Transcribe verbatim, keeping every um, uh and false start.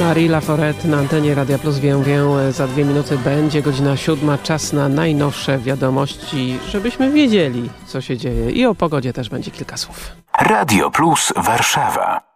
Marie Laforette na antenie Radia Plus. Wiem, wiem, za dwie minuty będzie godzina siódma. Czas na najnowsze wiadomości, żebyśmy wiedzieli, co się dzieje. I o pogodzie też będzie kilka słów. Radio Plus Warszawa.